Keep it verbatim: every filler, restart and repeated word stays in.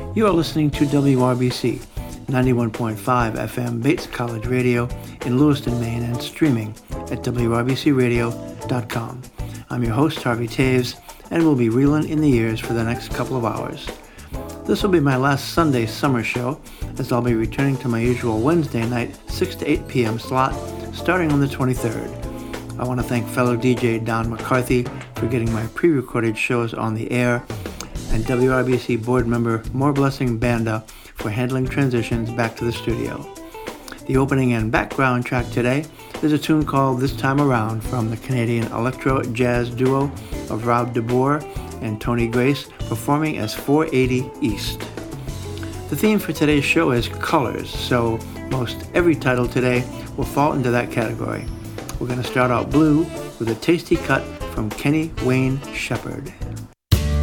You are listening to W R B C, ninety-one point five F M Bates College Radio in Lewiston, Maine, and streaming at W R B C radio dot com. I'm your host, Harvey Taves, and we'll be reeling in the years for the next couple of hours. This will be my last Sunday summer show, as I'll be returning to my usual Wednesday night six to eight p.m. slot, starting on the twenty-third. I want to thank fellow D J Don McCarthy for getting my pre-recorded shows on the air, and W R B C board member More Blessing Banda for handling transitions back to the studio. The opening and background track today is a tune called This Time Around from the Canadian electro-jazz duo of Rob DeBoer and Tony Grace, performing as four eighty East. The theme for today's show is colors, so most every title today will fall into that category. We're going to start out blue with a tasty cut from Kenny Wayne Shepherd.